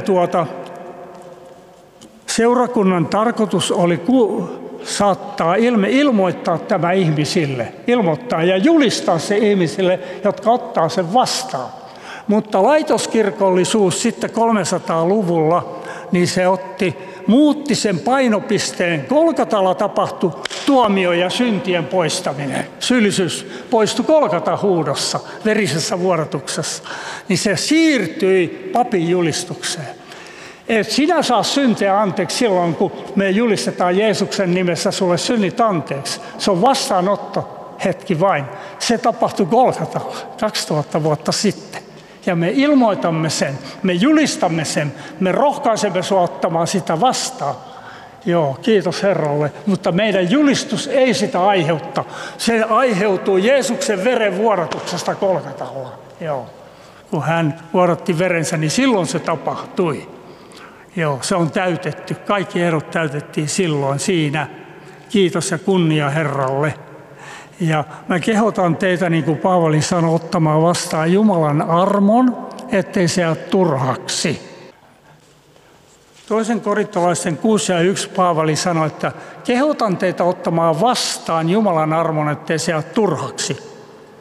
seurakunnan tarkoitus oli saattaa ilmoittaa tämä ihmisille, ilmoittaa ja julistaa se ihmisille, jotka ottaa sen vastaan. Mutta laitoskirkollisuus sitten 300-luvulla, niin se muutti sen painopisteen. Golgatalla tapahtui tuomio ja syntien poistaminen. Syyllisyys poistui Golgatan huudossa, verisessä vuodatuksessa. Niin se siirtyi papin julistukseen. Et sinä saa syntiä anteeksi silloin, kun me julistetaan Jeesuksen nimessä sulle synnit anteeksi. Se on vastaanotto hetki vain. Se tapahtui Golgatalla 2000 vuotta sitten. Ja me ilmoitamme sen, me julistamme sen, me rohkaisemme sinua ottamaan sitä vastaan. Joo, kiitos Herralle. Mutta meidän julistus ei sitä aiheuttaa. Se aiheutuu Jeesuksen veren vuodatuksesta Golgatalla. Joo. Kun hän vuodatti verensä, niin silloin se tapahtui. Joo, se on täytetty. Kaikki erot täytettiin silloin siinä. Kiitos ja kunnia Herralle. Ja mä kehotan teitä, niin kuin Paavali sanoi, ottamaan vastaan Jumalan armon, ettei se jää turhaksi. Toisen korintolaisten 6 ja 1 Paavali sanoi, että kehotan teitä ottamaan vastaan Jumalan armon, ettei se jää turhaksi.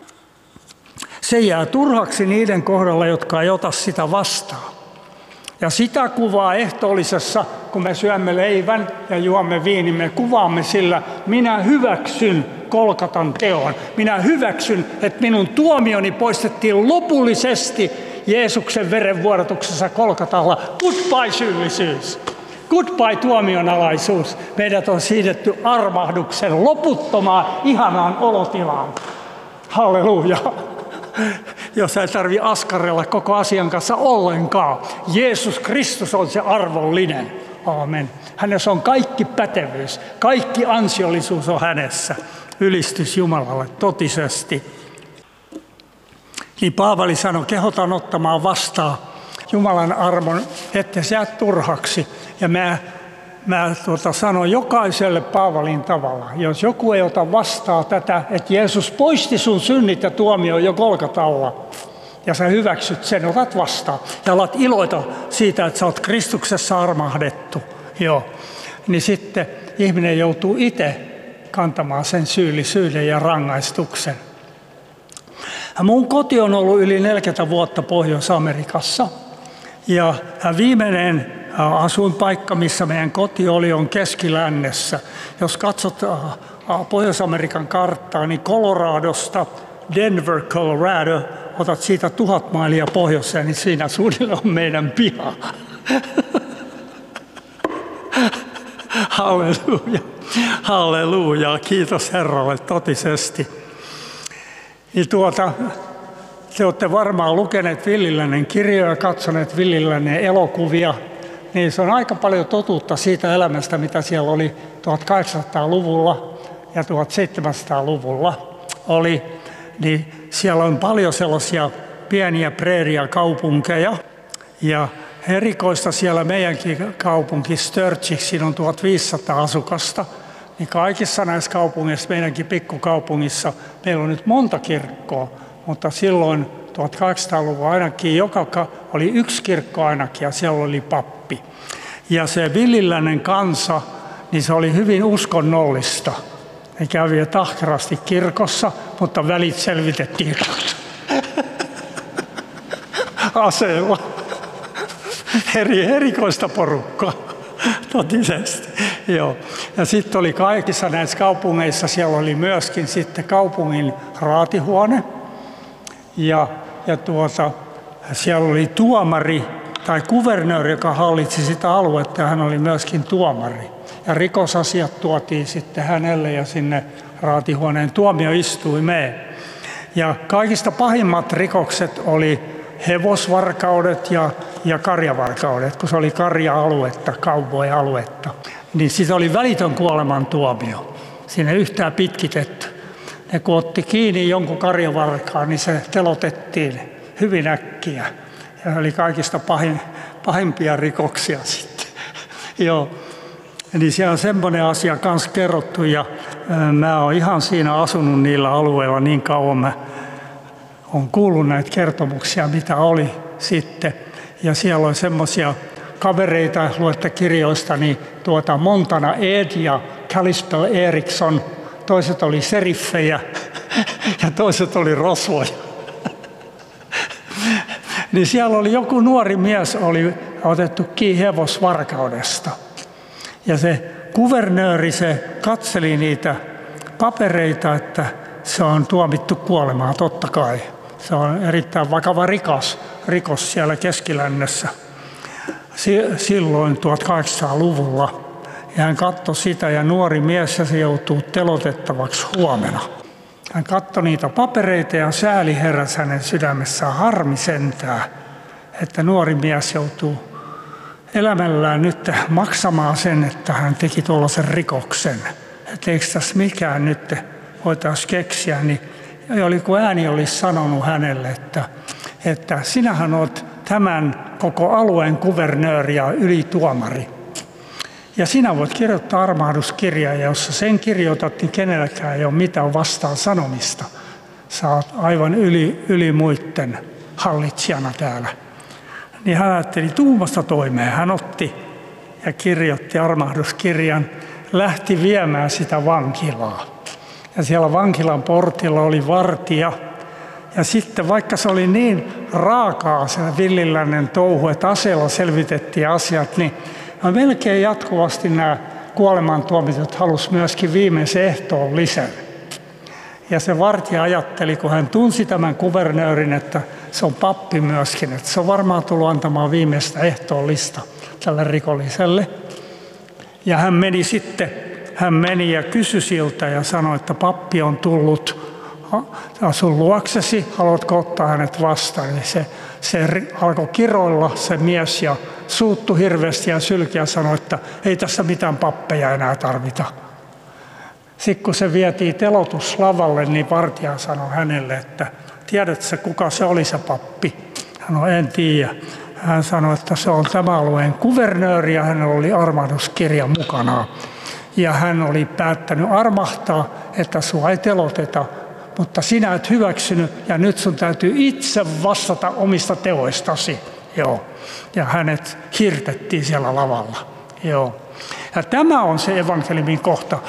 Se jää turhaksi niiden kohdalla, jotka ei ota sitä vastaan. Ja sitä kuvaa ehtoollisessa, kun me syömme leivän ja juomme viinin, me kuvaamme sillä, minä hyväksyn Golgatan teon. Minä hyväksyn, että minun tuomioni poistettiin lopullisesti Jeesuksen verenvuodatuksessa Golgatalla. Goodbye syyllisyys. Goodbye tuomionalaisuus. Meidät on siirretty armahduksen loputtomaan, ihanaan olotilaan. Halleluja. Jos ei tarvitse askarrella koko asian kanssa ollenkaan. Jeesus Kristus on se arvollinen. Aamen. Hänessä on kaikki pätevyys, kaikki ansiollisuus on hänessä. Ylistys Jumalalle totisesti. Niin Paavali sanoi, kehotan ottamaan vastaan Jumalan armon, että se jää turhaksi. Ja mä sanon jokaiselle Paavalin tavalla, jos joku ei ota vastaan tätä, että Jeesus poisti sun synnit ja tuomio jo Golgatalla, ja sä hyväksyt sen, otat vastaan, ja alat iloita siitä, että sä oot Kristuksessa armahdettu, joo, niin sitten ihminen joutuu itse kantamaan sen syyllisyyden ja rangaistuksen. Mun koti on ollut yli 40 vuotta Pohjois-Amerikassa, ja viimeinen asuinpaikka, missä meidän koti oli, on Keskilännessä. Jos katsot Pohjois-Amerikan karttaa, niin Coloradosta Denver, Colorado, otat siitä 1000 mailia pohjoiseen, niin siinä suunnilleen on meidän piha. Halleluja, halleluja, kiitos Herralle totisesti. Niin te olette varmaan lukeneet Villilännen kirjoja, katsoneet Villilännen elokuvia, niin se on aika paljon totuutta siitä elämästä, mitä siellä oli 1800-luvulla ja 1700-luvulla oli. Niin siellä on paljon sellaisia pieniä preeriakaupunkeja ja erikoista siellä meidänkin kaupunki Sturgis, siinä on 1500 asukasta. Niin kaikissa näissä kaupungeissa, meidänkin pikkukaupungissa, meillä on nyt monta kirkkoa, mutta silloin 1800-luvulla ainakin oli yksi kirkko ainakin ja siellä oli pappi. Ja se villiläinen kansa, niin se oli hyvin uskonnollista. Ne kävi tahkerasti kirkossa, mutta välit selvitettiin aseella. Erikoista porukkaa, totisesti. Joo. Ja sitten oli kaikissa näissä kaupungeissa, siellä oli myöskin sitten kaupungin raatihuone. Ja siellä oli tuomari tai kuvernööri, joka hallitsi sitä aluetta, ja hän oli myöskin tuomari. Ja rikosasiat tuotiin sitten hänelle ja sinne raatihuoneen tuomioistuimeen. Ja kaikista pahimmat rikokset oli hevosvarkaudet ja karjavarkaudet, kun se oli karja-aluetta, cowboy-aluetta. Niin siitä oli välitön kuolemantuomio. Siinä ei yhtään pitkitetty. Ne kun otti kiinni jonkun karjavarkaan, niin se telotettiin hyvin äkkiä. Ja oli kaikista pahimpia rikoksia sitten. Joo. Eli siellä on semmoinen asia kanssa kerrottu ja mä oon ihan siinä asunut niillä alueilla niin kauan. Mä oon kuullut näitä kertomuksia, mitä oli sitten. Ja siellä on semmoisia kavereita, luette kirjoista, niin Montana Ed ja Kalispel Eriksson, toiset oli seriffejä ja toiset oli rosvoja. Niin siellä oli joku nuori mies, oli otettu kiinni hevosvarkaudesta. Ja se kuvernööri, se katseli niitä papereita, että se on tuomittu kuolemaan, totta kai. Se on erittäin vakava rikos siellä Keskilännessä silloin 1800-luvulla. Ja hän katsoi sitä ja nuori mies ja se joutuu telotettavaksi huomenna. Hän katsoi niitä papereita ja sääli heräsi hänen sydämessään, harmi sentään, että nuori mies joutuu elämällään nyt maksamaan sen, että hän teki tuollaisen rikoksen. Että eikö tässä mikään nyt voitaisiin keksiä, niin kun ääni olisi sanonut hänelle, että sinähän olet tämän koko alueen kuvernööri ja ylituomari. Ja sinä voit kirjoittaa armahduskirjaa, ja jos sen kirjoitat, niin kenelläkään ei ole mitään vastaan sanomista. Sä oot aivan yli muitten hallitsijana täällä. Niin hän ajatteli tuumasta toimeen. Hän otti ja kirjoitti armahduskirjan, lähti viemään sitä vankilaa. Ja siellä vankilan portilla oli vartija. Ja sitten vaikka se oli niin raakaa se villilännen touhu, että aseella selvitettiin asiat, niin melkein jatkuvasti nämä kuolemantuomitut halusi myöskin viimeisen ehtoollisen. Ja se vartija ajatteli, kun hän tunsi tämän kuvernöörin, että se on pappi myöskin, että se on varmaan tullut antamaan viimeistä ehtoollista tälle rikolliselle. Ja hän meni ja kysyi siltä ja sanoi, että pappi on tullut sun luoksesi, haluatko ottaa hänet vastaan? Eli se alkoi kiroilla se mies ja suuttui hirveästi ja sylki ja sanoi, että ei tässä mitään pappeja enää tarvita. Sitten kun se vietiin telotuslavalle, niin vartija sanoi hänelle, että tiedätkö kuka se oli se pappi? Hän sanoi, en tiedä. Hän sanoi, että se on tämän alueen kuvernööri ja hänellä oli armahduskirja mukana. Ja hän oli päättänyt armahtaa, että sua ei teloteta, mutta sinä et hyväksynyt ja nyt sun täytyy itse vastata omista teoistasi. Joo. Ja hänet hirtettiin siellä lavalla. Joo. Ja tämä on se evankeliumin kohta.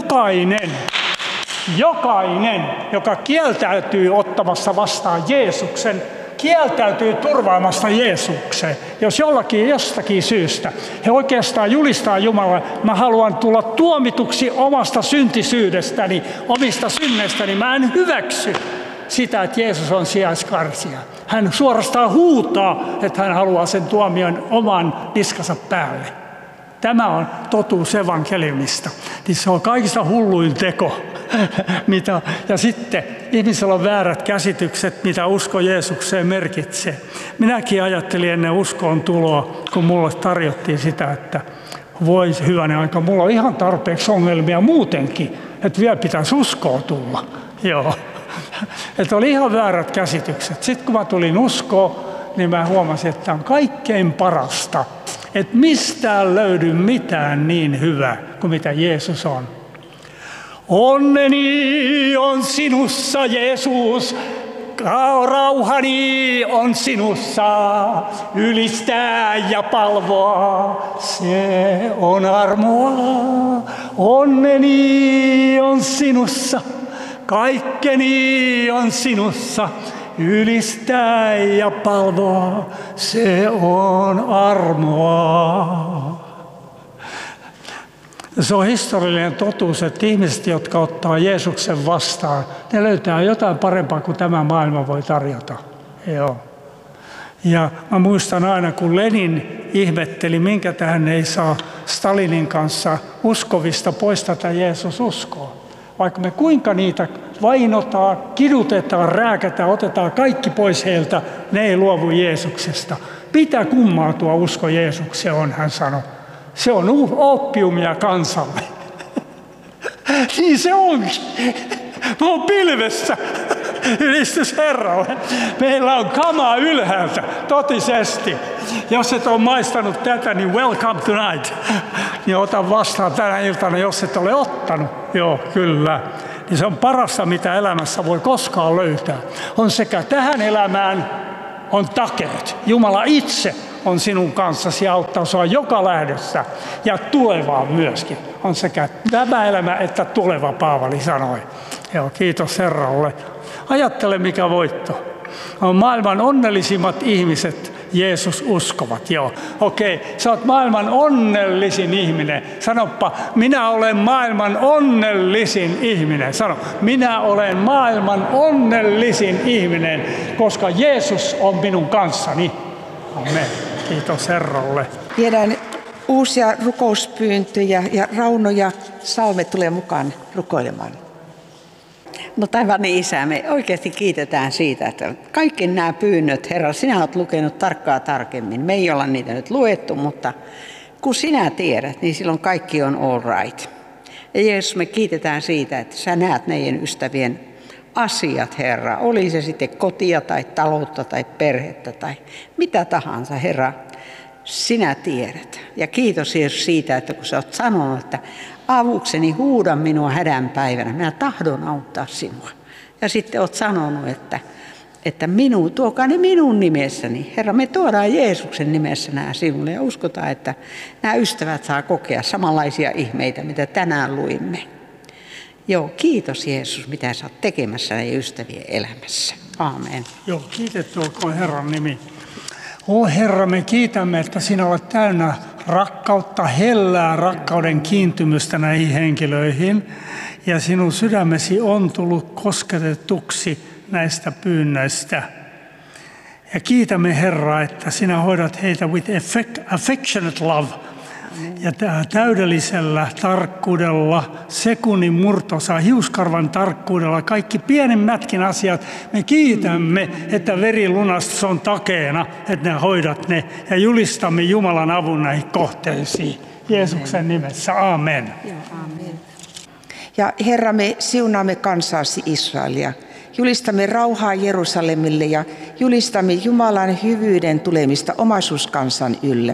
Jokainen, joka kieltäytyy ottamassa vastaan Jeesuksen, kieltäytyy turvaamasta Jeesukseen. Jos jostakin syystä he oikeastaan julistaa Jumalalle, mä haluan tulla tuomituksi omasta syntisyydestäni, omista synneistäni, mä en hyväksy sitä, että Jeesus on sijaiskarsija. Hän suorastaan huutaa, että hän haluaa sen tuomion oman niskansa päälle. Tämä on totuus evankeliumista. Niin se on kaikista hulluin teko. Ja sitten ihmisellä on väärät käsitykset, mitä usko Jeesukseen merkitsee. Minäkin ajattelin ennen uskoon tuloa, kun mulle tarjottiin sitä, että voi hyvänen aika, mulla on ihan tarpeeksi ongelmia muutenkin, että vielä pitäisi uskoa tulla. Joo. Että oli ihan väärät käsitykset. Sitten kun mä tulin uskoon, niin mä huomasin, että on kaikkein parasta. Että mistään löydy mitään niin hyvää kuin mitä Jeesus on. Onneni on sinussa, Jeesus, rauhani on sinussa, ylistää ja palvoa, se on armoa. Onneni on sinussa, kaikkeni on sinussa, ylistää ja palvoa, se on armoa. Se on historiallinen totuus, että ihmiset, jotka ottaa Jeesuksen vastaan, ne löytää jotain parempaa kuin tämä maailma voi tarjota. Joo. Ja mä muistan aina, kun Lenin ihmetteli, minkä tähän ei saa Stalinin kanssa uskovista pois tätä Jeesus-uskoa. Vaikka me kuinka niitä vainotaan, kidutetaan, rääkätään, otetaan kaikki pois heiltä, ne ei luovu Jeesuksesta. Mitä kummaa tuo usko Jeesukseen on, hän sanoi. Se on oppiumia kansalle. Niin se onkin. Mä oon pilvessä. Ylistys Herralle. Meillä on kamaa ylhäältä, totisesti. Jos et ole maistanut tätä, niin welcome tonight. Niin ota vastaan tänä iltana, jos et ole ottanut. Joo, kyllä. Niin se on parasta, mitä elämässä voi koskaan löytää. On sekä tähän elämään on takeet. Jumala itse on sinun kanssasi ja auttaa sinua joka lähdössä ja tulevaan myöskin. On sekä tämä elämä että tuleva, Paavali sanoi. Joo, kiitos Herralle. Ajattele, mikä voitto. On maailman onnellisimmat ihmiset, Jeesus uskovat. Joo, okei, sä oot maailman onnellisin ihminen. Sanoppa, minä olen maailman onnellisin ihminen. Sano, minä olen maailman onnellisin ihminen, koska Jeesus on minun kanssani. Amen. Kiitos Herralle. Viedään uusia rukouspyyntöjä ja Rauno ja Salme tulee mukaan rukoilemaan. No taivaan Isä, me oikeasti kiitetään siitä, että kaikki nämä pyynnöt, Herra, sinä olet lukenut tarkemmin. Me ei olla niitä nyt luettu, mutta kun sinä tiedät, niin silloin kaikki on all right. Ja Jeesus, me kiitetään siitä, että sä näet meidän ystävien asiat, Herra. Oli se sitten kotia tai taloutta tai perhettä tai mitä tahansa, Herra. Sinä tiedät. Ja kiitos Jeesus siitä, että kun sä oot sanonut, että avukseni huuda minua hädän päivänä. Minä tahdon auttaa sinua. Ja sitten olet sanonut, että tuokaa ne minun nimessäni. Herra, me tuodaan Jeesuksen nimessä nämä sinulle ja uskotaan, että nämä ystävät saa kokea samanlaisia ihmeitä, mitä tänään luimme. Joo, kiitos Jeesus, mitä sä oot tekemässä näiden ystävien elämässä. Aamen. Joo, kiitetty olkoon Herran nimi. Herra, me kiitämme, että sinä olet täynnä rakkautta, hellää rakkauden kiintymystä näihin henkilöihin. Ja sinun sydämesi on tullut kosketetuksi näistä pyynnöistä. Ja kiitämme Herra, että sinä hoidat heitä with affectionate love. Ja täydellisellä tarkkuudella, sekunnin murtosa, hiuskarvan tarkkuudella, kaikki pienimmätkin asiat, me kiitämme, että verilunastus on takeena, että ne hoidat ne ja julistamme Jumalan avun näihin kohteisiin. Jeesuksen nimessä, amen. Ja Herra, me siunaamme kansaasi Israelia. Julistamme rauhaa Jerusalemille ja julistamme Jumalan hyvyyden tulemista omaisuuskansan ylle.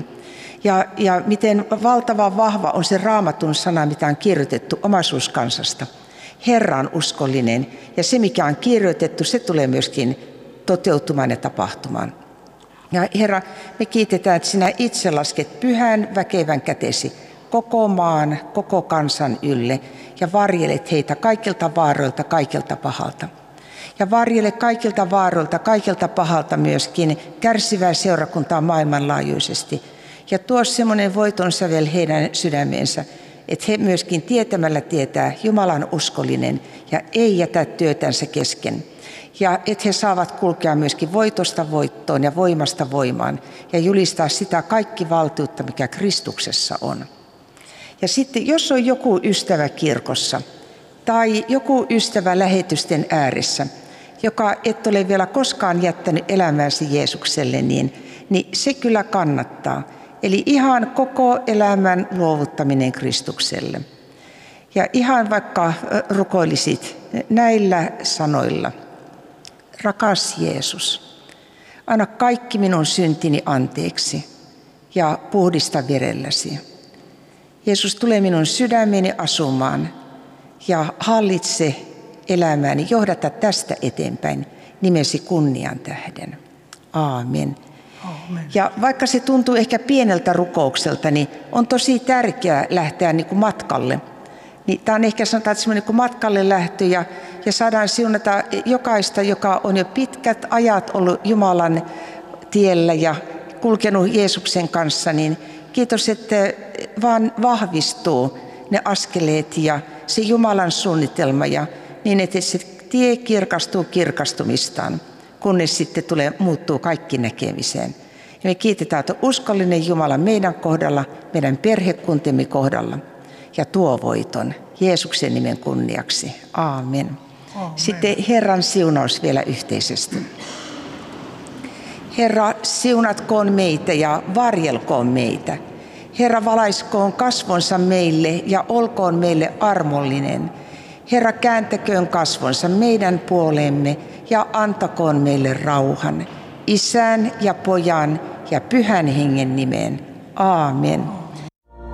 Ja miten valtavan vahva on se Raamatun sana, mitä on kirjoitettu omaisuuskansasta. Herra on uskollinen ja se, mikä on kirjoitettu, se tulee myöskin toteutumaan ja tapahtumaan. Ja Herra, me kiitetään, että sinä itse lasket pyhän väkevän kätesi koko maan, koko kansan ylle ja varjelet heitä kaikilta vaaroilta, kaikilta pahalta. Ja varjele kaikilta vaaroilta, kaikilta pahalta myöskin kärsivää seurakuntaa maailmanlaajuisesti. Ja tuo semmoinen voiton sävel heidän sydämeensä, että he myöskin tietämällä tietää Jumalan uskollinen ja ei jätä työtänsä kesken. Ja että he saavat kulkea myöskin voitosta voittoon ja voimasta voimaan ja julistaa sitä kaikki valtiutta, mikä Kristuksessa on. Ja sitten jos on joku ystävä kirkossa tai joku ystävä lähetysten ääressä, joka et ole vielä koskaan jättänyt elämääsi Jeesukselle, niin se kyllä kannattaa. Eli ihan koko elämän luovuttaminen Kristukselle. Ja ihan vaikka rukoilisit näillä sanoilla. Rakas Jeesus, anna kaikki minun syntini anteeksi ja puhdista verelläsi. Jeesus, tule minun sydämeni asumaan ja hallitse elämääni, johdata tästä eteenpäin nimesi kunnian tähden. Aamen. Ja vaikka se tuntuu ehkä pieneltä rukoukselta, niin on tosi tärkeää lähteä niin kuin matkalle. Niin tämä on ehkä sanotaan semmoinen niin kuin matkalle lähtö ja saadaan siunata jokaista, joka on jo pitkät ajat ollut Jumalan tiellä ja kulkenut Jeesuksen kanssa, niin kiitos, että vaan vahvistuu ne askeleet ja se Jumalan suunnitelma ja niin, että se tie kirkastuu kirkastumistaan, kunnes sitten muuttuu kaikki näkemiseen. Ja me kiitetään, että uskollinen Jumala meidän kohdalla, meidän perhekuntemme kohdalla ja tuo voiton Jeesuksen nimen kunniaksi. Aamen. Sitten Herran siunaus vielä yhteisesti. Herra, siunatkoon meitä ja varjelkoon meitä. Herra, valaiskoon kasvonsa meille ja olkoon meille armollinen. Herra, kääntäköön kasvonsa meidän puoleemme ja antakoon meille rauhan. Isän ja Pojan ja Pyhän Hengen nimeen. Aamen.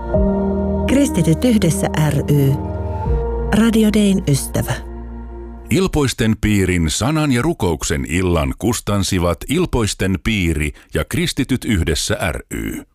Kristityt yhdessä ry. Radio Dayn ystävä. Ilpoisten piirin sanan ja rukouksen illan kustansivat Ilpoisten piiri ja Kristityt yhdessä ry.